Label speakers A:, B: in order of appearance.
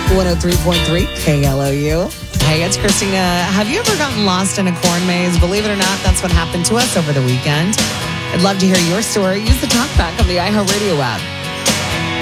A: 103.3 KLOU. Hey, it's Christina. Have you ever gotten lost in a corn maze? Believe it or not, that's what happened to us over the weekend. I'd love to hear your story. Use the talkback on the iHeartRadio app.